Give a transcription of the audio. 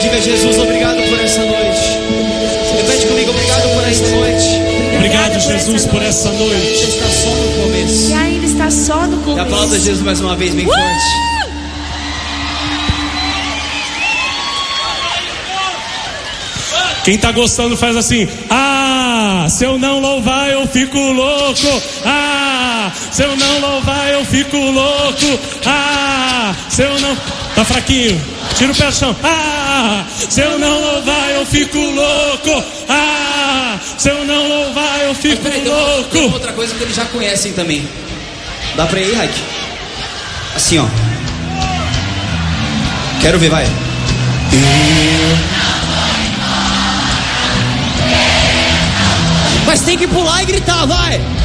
Diga, Jesus, obrigado por essa noite. Repete comigo, obrigado por essa noite. Obrigado, Jesus, por essa noite. Está só no começo. E ainda está só no começo. E aplauda Jesus mais uma vez, bem forte. Quem tá gostando faz assim: ah, se eu não louvar eu fico louco. Ah, se eu não louvar eu fico louco. Ah, se eu não... Tá fraquinho, tira o pé do chão. Ah, se eu não louvar eu fico louco. Ah, se eu não louvar eu fico louco. Tem outra coisa que eles já conhecem também. Dá pra ir, Raik? Assim, ó. Quero ver, vai. Mas tem que pular e gritar, vai!